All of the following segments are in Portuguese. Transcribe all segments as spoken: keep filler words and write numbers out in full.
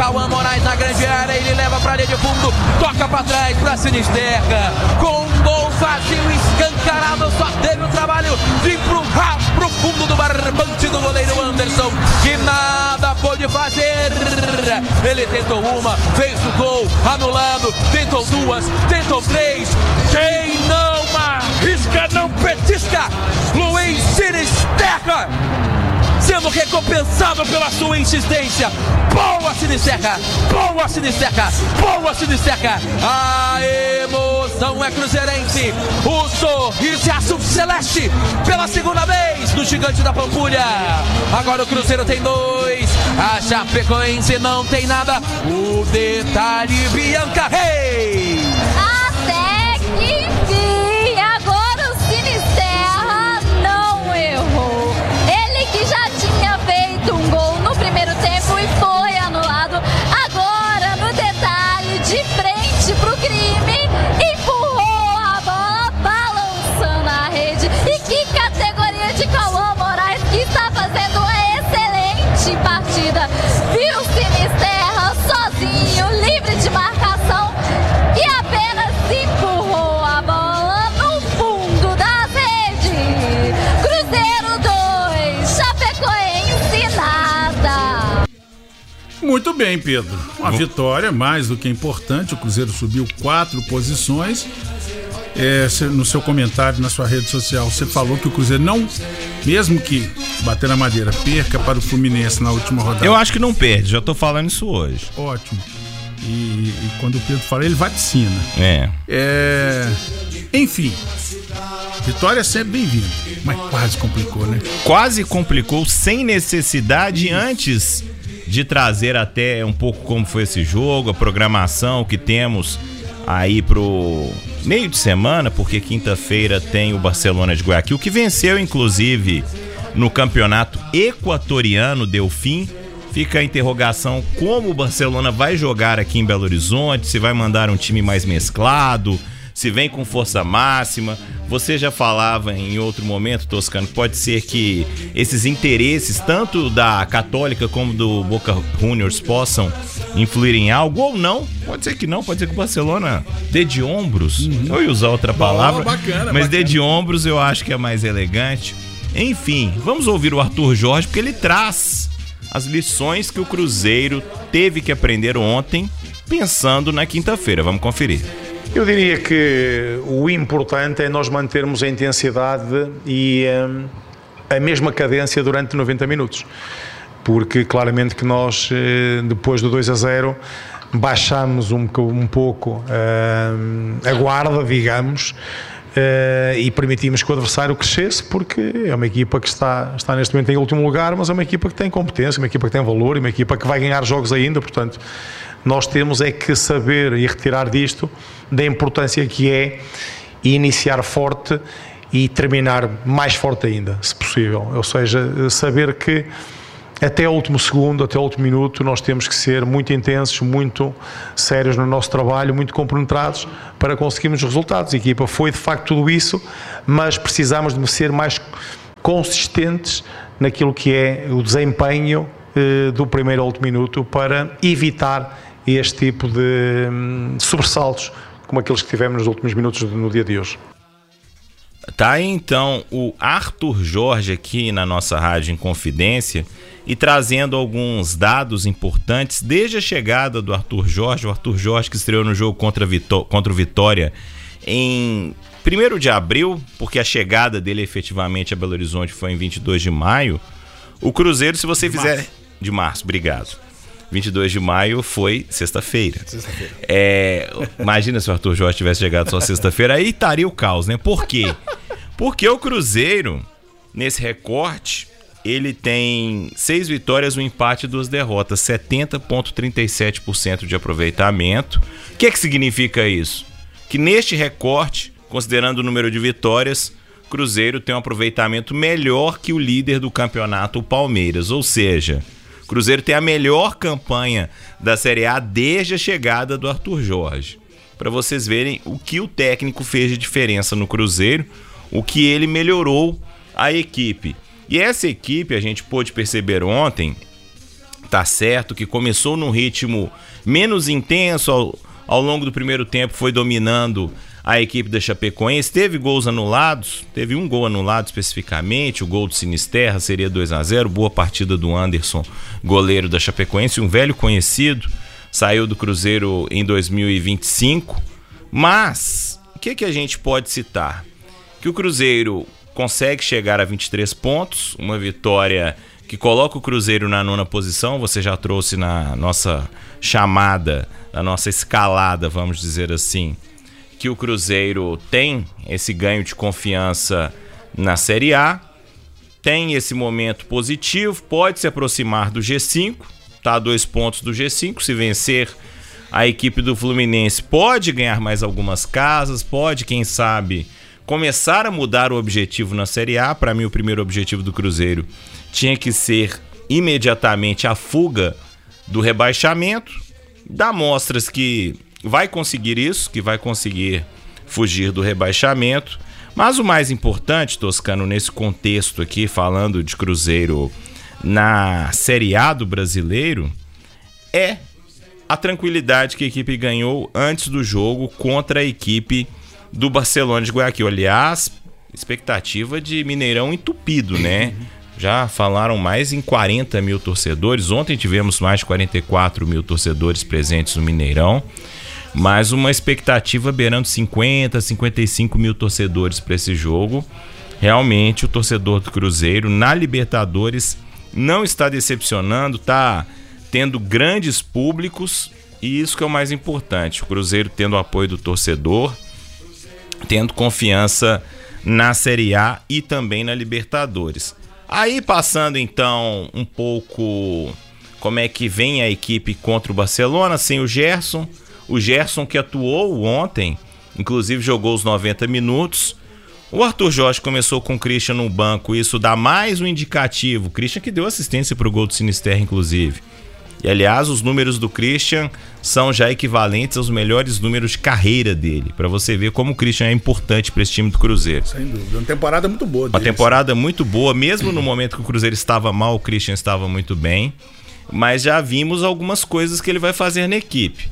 Cauã Moraes na grande área, ele leva pra linha de fundo, toca pra trás, pra Sinisterra, com um gol fácil, escancarado, só teve o trabalho de empurrar pro fundo do barbante do goleiro Anderson, que nada pôde fazer. Ele tentou uma, fez o gol, anulado, tentou duas, tentou três. Quem não arrisca, não petisca. Luiz Sinisterra sendo recompensado pela sua insistência. Boa Sinisterra, boa Sinisterra, boa Sinisterra. A emoção é cruzeirense. O sorrisaço celeste pela segunda vez no Gigante da Pampulha. Agora o Cruzeiro tem dois, a Chapecoense não tem nada. O detalhe, Bianca Rei. Até que enfim, agora o Sinisterra não errou. Ele que já tinha feito um gol no primeiro tempo e foi anulado. Agora, no detalhe, de frente pro crime, empurrou a bola balançando a rede. E que categoria de Cauã Moraes, que está fazendo uma excelente partida. Viu o Sinisterra sozinho, livre de marcação, e apenas empurrou a bola no fundo da rede. Cruzeiro dois, Chapecoense nada. Muito bem, Pedro. Uma vitória mais do que importante. O Cruzeiro subiu quatro posições. É, no seu comentário na sua rede social, você falou que o Cruzeiro não, mesmo que bater na madeira, perca para o Fluminense na última rodada. Eu acho que não perde, já tô falando isso hoje. Ótimo. E, e quando o Pedro fala, ele vaticina. É. é. Enfim, vitória é sempre bem-vinda, mas quase complicou, né? Quase complicou sem necessidade antes de trazer até um pouco como foi esse jogo, a programação que temos aí pro meio de semana, porque quinta-feira tem o Barcelona de Guayaquil, que venceu inclusive no campeonato equatoriano, deu fim. Fica a interrogação como o Barcelona vai jogar aqui em Belo Horizonte, se vai mandar um time mais mesclado, se vem com força máxima. Você já falava em outro momento, Toscano, pode ser que esses interesses, tanto da Católica como do Boca Juniors, possam influir em algo ou não. Pode ser que não, pode ser que o Barcelona dê de ombros. Uhum. Eu ia usar outra palavra, oh, bacana, mas bacana. dê de ombros eu acho que é mais elegante. Enfim, vamos ouvir o Arthur Jorge, porque ele traz as lições que o Cruzeiro teve que aprender ontem, pensando na quinta-feira. Vamos conferir. Eu diria que o importante é nós mantermos a intensidade e um, a mesma cadência durante noventa minutos. Porque claramente que nós, depois do dois a zero, baixamos um, um pouco um, a guarda, digamos, Uh, e permitimos que o adversário crescesse, porque é uma equipa que está, está neste momento em último lugar, mas é uma equipa que tem competência, uma equipa que tem valor, uma equipa que vai ganhar jogos ainda. Portanto, nós temos é que saber e retirar disto da importância que é iniciar forte e terminar mais forte ainda, se possível. Ou seja, saber que até o último segundo, até o último minuto, nós temos que ser muito intensos, muito sérios no nosso trabalho, muito compenetrados para conseguirmos os resultados. A equipa foi de facto tudo isso, mas precisamos de ser mais consistentes naquilo que é o desempenho eh, do primeiro ao último minuto para evitar este tipo de hum, sobressaltos como aqueles que tivemos nos últimos minutos no dia de hoje. Tá aí então o Arthur Jorge aqui na nossa Rádio em Confidência e trazendo alguns dados importantes desde a chegada do Arthur Jorge. O Arthur Jorge que estreou no jogo contra, Vitó- contra o Vitória em primeiro de abril, porque a chegada dele efetivamente a Belo Horizonte foi em vinte e dois de maio. O Cruzeiro, se você de fizer... Março. De março, obrigado. vinte e dois de maio foi sexta-feira. Sexta-feira. É, imagina se o Arthur Jorge tivesse chegado só sexta-feira, aí estaria o caos, né? Por quê? Porque o Cruzeiro, nesse recorte, ele tem seis vitórias, um empate e duas derrotas, setenta vírgula trinta e sete por cento de aproveitamento. O que é que significa isso? Que neste recorte, considerando o número de vitórias, o Cruzeiro tem um aproveitamento melhor que o líder do campeonato, o Palmeiras. Ou seja, o Cruzeiro tem a melhor campanha da Série A desde a chegada do Arthur Jorge. Para vocês verem o que o técnico fez de diferença no Cruzeiro, o que ele melhorou a equipe. E essa equipe, a gente pôde perceber ontem, tá certo, que começou num ritmo menos intenso, ao, ao longo do primeiro tempo foi dominando a equipe da Chapecoense, teve gols anulados, teve um gol anulado especificamente, o gol do Sinisterra seria dois a zero, boa partida do Anderson, goleiro da Chapecoense, um velho conhecido, saiu do Cruzeiro em dois mil e vinte e cinco, mas o que, que a gente pode citar? Que o Cruzeiro consegue chegar a vinte e três pontos, uma vitória que coloca o Cruzeiro na nona posição, você já trouxe na nossa chamada, na nossa escalada, vamos dizer assim, que o Cruzeiro tem esse ganho de confiança na Série A, tem esse momento positivo, pode se aproximar do G cinco, está a dois pontos do G cinco, se vencer a equipe do Fluminense pode ganhar mais algumas casas, pode, quem sabe, começar a mudar o objetivo na Série A. Para mim, o primeiro objetivo do Cruzeiro tinha que ser imediatamente a fuga do rebaixamento, dá mostras que vai conseguir isso, que vai conseguir fugir do rebaixamento, mas o mais importante, Toscano, nesse contexto aqui, falando de Cruzeiro na Série A do Brasileiro, é a tranquilidade que a equipe ganhou antes do jogo contra a equipe do Barcelona de Guayaquil. Aliás, expectativa de Mineirão entupido, né? Já falaram mais em quarenta mil torcedores, ontem tivemos mais de quarenta e quatro mil torcedores presentes no Mineirão, mas uma expectativa beirando cinquenta, cinquenta e cinco mil torcedores para esse jogo. Realmente o torcedor do Cruzeiro na Libertadores não está decepcionando, está tendo grandes públicos, e isso que é o mais importante, o Cruzeiro tendo o apoio do torcedor, tendo confiança na Série A e também na Libertadores. Aí passando então um pouco como é que vem a equipe contra o Barcelona, sem o Gerson, o Gerson que atuou ontem, inclusive jogou os noventa minutos. O Arthur Jorge começou com o Christian no banco, isso dá mais um indicativo. O Christian que deu assistência para o gol do Sinisterra, inclusive. E aliás, os números do Christian são já equivalentes aos melhores números de carreira dele, para você ver como o Christian é importante para esse time do Cruzeiro. Sem dúvida, uma temporada muito boa deles. Uma temporada muito boa, mesmo no momento que o Cruzeiro estava mal, o Christian estava muito bem, mas já vimos algumas coisas que ele vai fazer na equipe.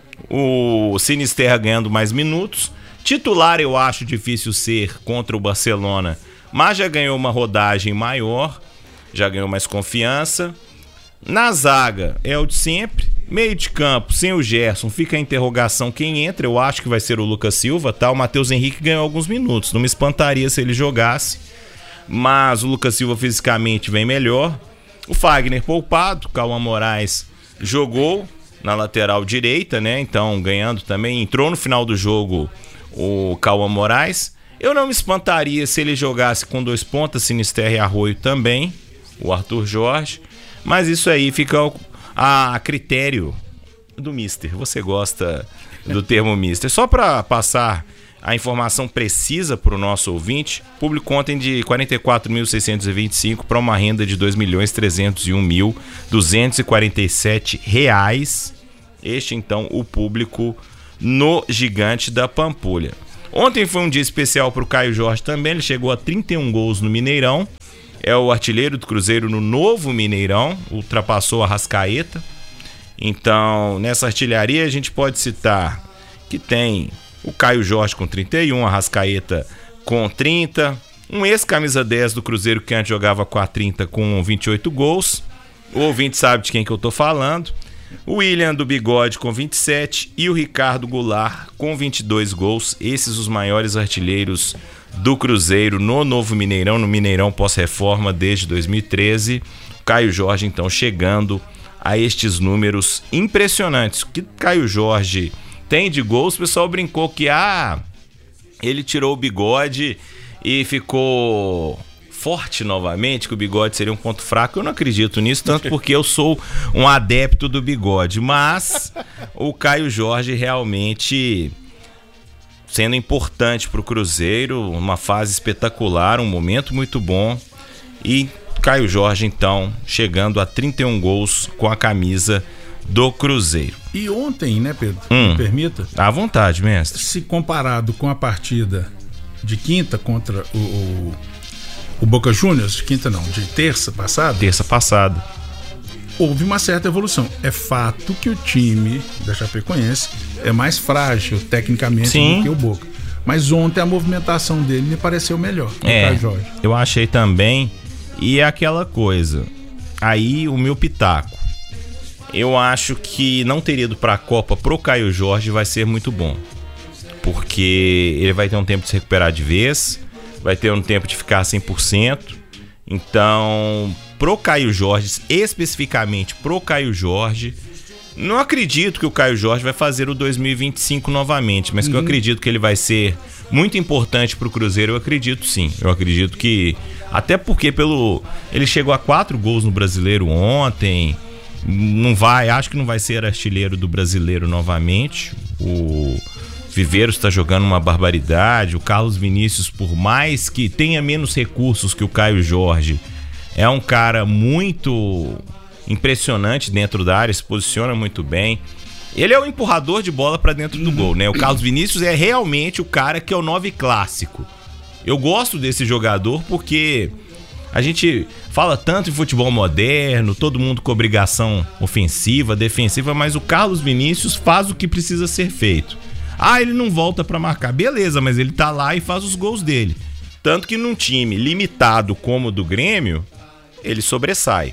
O Sinisterra ganhando mais minutos, titular eu acho difícil ser contra o Barcelona, mas já ganhou uma rodagem maior, já ganhou mais confiança. Na zaga é o de sempre, meio de campo sem o Gerson, fica a interrogação quem entra, eu acho que vai ser o Lucas Silva, tá? O Matheus Henrique ganhou alguns minutos, não me espantaria se ele jogasse, mas o Lucas Silva fisicamente vem melhor. O Fagner poupado, o Cauã Moraes jogou na lateral direita, né? Então ganhando também, entrou no final do jogo o Cauã Moraes. Eu não me espantaria se ele jogasse com dois pontas, Sinisterra e Arroio também, o Arthur Jorge. Mas isso aí fica a critério do mister. Você gosta do termo mister. Só para passar a informação precisa para o nosso ouvinte, público ontem de quarenta e quatro mil seiscentos e vinte e cinco para uma renda de dois milhões trezentos e um mil duzentos e quarenta e sete reais. Este então o público no Gigante da Pampulha. Ontem foi um dia especial para o Caio Jorge também, ele chegou a trinta e um gols no Mineirão. É o artilheiro do Cruzeiro no novo Mineirão, ultrapassou a Arrascaeta. Então, nessa artilharia a gente pode citar que tem o Caio Jorge com trinta e um, a Arrascaeta com trinta, um ex-camisa dez do Cruzeiro que antes jogava com a trinta com vinte e oito gols. O ouvinte sabe de quem que eu tô falando. O William do Bigode com vinte e sete e o Ricardo Goulart com vinte e dois gols. Esses os maiores artilheiros do Cruzeiro no novo Mineirão, no Mineirão pós-reforma desde dois mil e treze. Caio Jorge então chegando a estes números impressionantes. O que Caio Jorge tem de gols, o pessoal brincou que ah, ele tirou o Bigode e ficou forte novamente, que o Bigode seria um ponto fraco. Eu não acredito nisso, tanto porque eu sou um adepto do Bigode, mas o Caio Jorge realmente sendo importante para o Cruzeiro, uma fase espetacular, um momento muito bom. E Caio Jorge então chegando a trinta e um gols com a camisa do Cruzeiro. E ontem, né, Pedro? Hum, me permita? À vontade, mestre. Se comparado com a partida de quinta contra o, o, o Boca Juniors, de quinta não, de terça passada. Terça passada. houve uma certa evolução. É fato que o time da Chapecoense é mais frágil tecnicamente Sim. do que o Boca. Mas ontem a movimentação dele me pareceu melhor. É, Jorge. eu achei também. E é aquela coisa. Aí o meu pitaco. Eu acho que não ter ido pra Copa pro Caio Jorge vai ser muito bom. Porque ele vai ter um tempo de se recuperar de vez. Vai ter um tempo de ficar cem por cento. Então, pro Caio Jorge, especificamente pro Caio Jorge, não acredito que o Caio Jorge vai fazer o dois mil e vinte e cinco novamente, mas uhum. que eu acredito que ele vai ser muito importante pro Cruzeiro, eu acredito sim. Eu acredito que, até porque pelo ele chegou a quatro gols no Brasileiro ontem, não vai, acho que não vai ser artilheiro do Brasileiro novamente. O Viveiros está jogando uma barbaridade. O Carlos Vinícius, por mais que tenha menos recursos que o Caio Jorge, é um cara muito impressionante dentro da área, se posiciona muito bem. Ele é o empurrador de bola para dentro do gol, né? O Carlos Vinícius é realmente o cara que é o nove clássico. Eu gosto desse jogador porque a gente fala tanto em futebol moderno, todo mundo com obrigação ofensiva, defensiva, mas o Carlos Vinícius faz o que precisa ser feito. Ah, ele não volta pra marcar. Beleza, mas ele tá lá e faz os gols dele. Tanto que num time limitado como o do Grêmio, ele sobressai.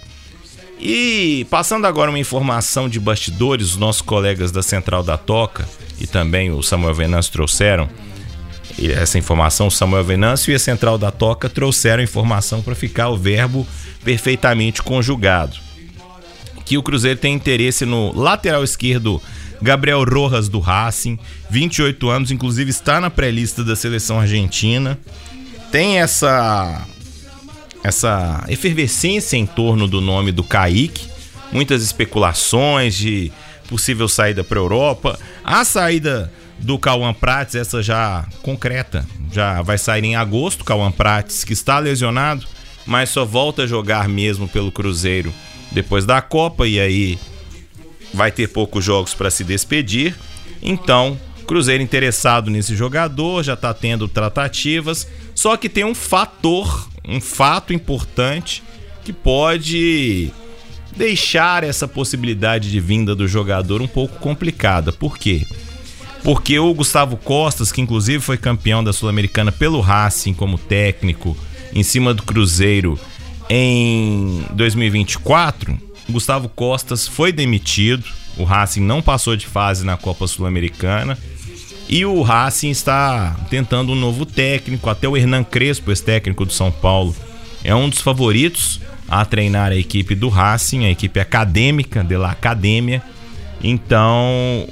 E passando agora uma informação de bastidores, os nossos colegas da Central da Toca e também o Samuel Venâncio trouxeram essa informação. O Samuel Venâncio e a Central da Toca trouxeram informação para ficar o verbo perfeitamente conjugado. Que o Cruzeiro tem interesse no lateral esquerdo Gabriel Rojas do Racing, vinte e oito anos, inclusive está na pré-lista da seleção argentina. Tem essa essa efervescência em torno do nome do Kaique, muitas especulações de possível saída para a Europa. A saída do Cauã Prates, essa já concreta, já vai sair em agosto. Cauã Prates, que está lesionado, mas só volta a jogar mesmo pelo Cruzeiro depois da Copa, e aí vai ter poucos jogos para se despedir. Então, Cruzeiro interessado nesse jogador, já está tendo tratativas, só que tem um fator, um fato importante que pode deixar essa possibilidade de vinda do jogador um pouco complicada. Por quê? Porque o Gustavo Costas, que inclusive foi campeão da Sul-Americana pelo Racing como técnico em cima do Cruzeiro em dois mil e vinte e quatro, Gustavo Costas foi demitido. O Racing não passou de fase na Copa Sul-Americana e o Racing está tentando um novo técnico. Até o Hernan Crespo, ex-técnico do São Paulo, é um dos favoritos a treinar a equipe do Racing, a equipe acadêmica, de la Academia. Então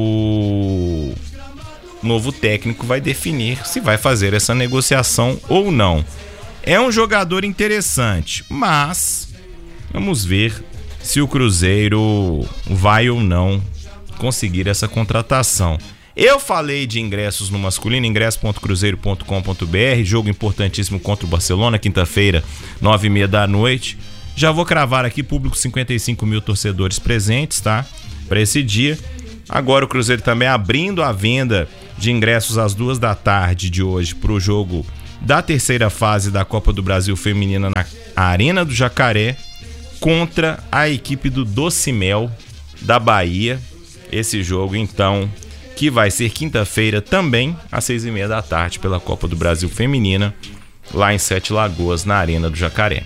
o novo técnico vai definir se vai fazer essa negociação ou não. É um jogador interessante, mas vamos ver se o Cruzeiro vai ou não conseguir essa contratação. Eu falei de ingressos no masculino, ingresso ponto cruzeiro ponto com ponto b r, jogo importantíssimo contra o Barcelona, quinta-feira, nove e meia da noite. Já vou cravar aqui, público cinquenta e cinco mil torcedores presentes, tá? Para esse dia. Agora o Cruzeiro também abrindo a venda de ingressos às duas da tarde de hoje para o jogo da terceira fase da Copa do Brasil Feminina na Arena do Jacaré, contra a equipe do Docimel da Bahia. Esse jogo, então, que vai ser quinta-feira também, às seis e meia da tarde, pela Copa do Brasil Feminina, lá em Sete Lagoas, na Arena do Jacaré.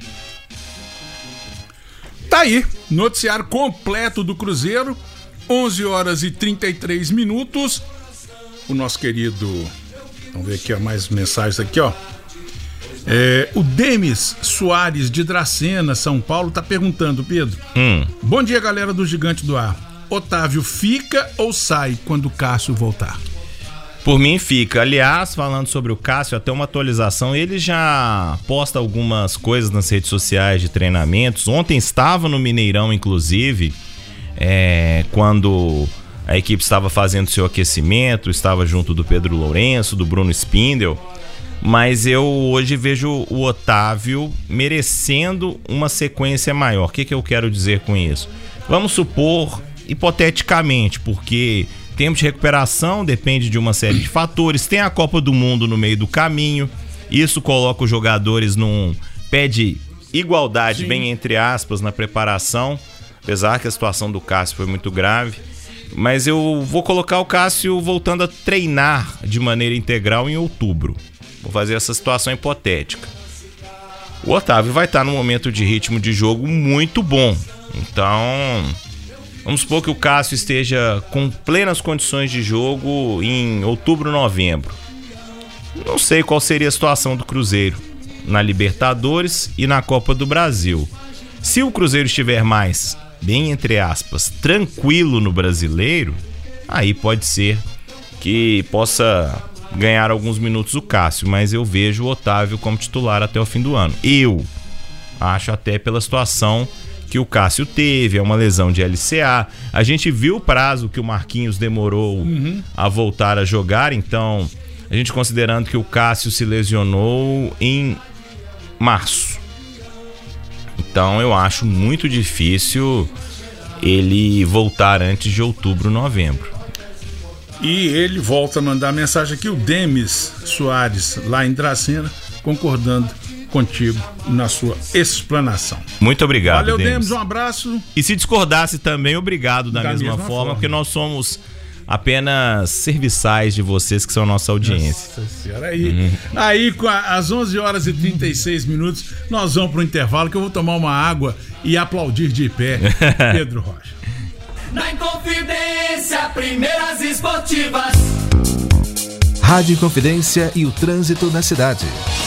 Tá aí, noticiário completo do Cruzeiro, onze horas e trinta e três minutos. O nosso querido, vamos ver aqui, ó, mais mensagens aqui, ó. É, o Demis Soares de Dracena, São Paulo, tá perguntando, Pedro. Hum. Bom dia, galera do Gigante do Ar. Otávio fica ou sai quando o Cássio voltar? Por mim fica. Aliás, falando sobre o Cássio, até uma atualização, ele já posta algumas coisas nas redes sociais de treinamentos. Ontem estava no Mineirão, inclusive, é, quando a equipe estava fazendo seu aquecimento, estava junto do Pedro Lourenço, do Bruno Spindel. Mas eu hoje vejo o Otávio merecendo uma sequência maior. O que, que eu quero dizer com isso? Vamos supor, hipoteticamente, porque tempo de recuperação depende de uma série de fatores. Tem a Copa do Mundo no meio do caminho. Isso coloca os jogadores num pé de igualdade, Sim. bem entre aspas, na preparação. apesar que a situação do Cássio foi muito grave. Mas eu vou colocar o Cássio voltando a treinar de maneira integral em outubro. Vou fazer essa situação hipotética. O Otávio vai estar num momento de ritmo de jogo muito bom. Então, vamos supor que o Cássio esteja com plenas condições de jogo em outubro, novembro. Não sei qual seria a situação do Cruzeiro na Libertadores e na Copa do Brasil. Se o Cruzeiro estiver mais, bem entre aspas, tranquilo no Brasileiro, aí pode ser que possa ganhar alguns minutos o Cássio, mas eu vejo o Otávio como titular até o fim do ano. Eu acho, até pela situação que o Cássio teve, é uma lesão de L C A. A gente viu o prazo que o Marquinhos demorou uhum. a voltar a jogar, então a gente considerando que o Cássio se lesionou em março. Então eu acho muito difícil ele voltar antes de outubro, novembro. E ele volta a mandar mensagem aqui, o Demis Soares, lá em Dracena, concordando contigo na sua explanação. Muito obrigado, Valeu, Demis. Demis, um abraço. E se discordasse também, obrigado da, da mesma, mesma forma, forma, porque nós somos apenas serviçais de vocês, que são a nossa audiência. Nossa senhora, aí, uhum. aí com a, às onze horas e trinta e seis minutos, nós vamos para o intervalo, que eu vou tomar uma água e aplaudir de pé Pedro Rocha. Na Inconfidência, primeiras esportivas. Rádio Inconfidência e o trânsito na cidade.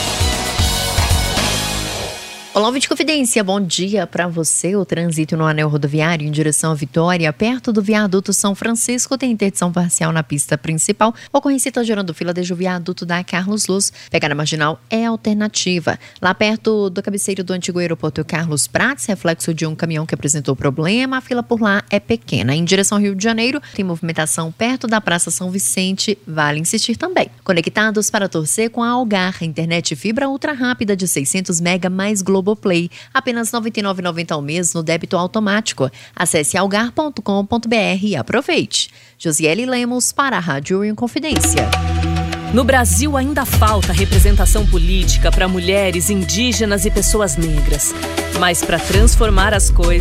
Olá, ouvinte Confidência, bom dia para você. O trânsito no anel rodoviário em direção à Vitória, perto do viaduto São Francisco, tem interdição parcial na pista principal. Ocorrência está gerando fila desde o viaduto da Carlos Luz. Pegar na marginal é alternativa. Lá perto do cabeceiro do antigo aeroporto Carlos Prates, reflexo de um caminhão que apresentou problema, a fila por lá é pequena. Em direção ao Rio de Janeiro, tem movimentação perto da Praça São Vicente, vale insistir também. Conectados para torcer com a Algar, internet fibra ultra rápida de seiscentos mega mais Globoplay, apenas noventa e nove reais e noventa centavos ao mês no débito automático. Acesse algar ponto com ponto br e aproveite. Josiele Lemos para a Rádio Inconfidência. No Brasil ainda falta representação política para mulheres, indígenas e pessoas negras. Mas para transformar as coisas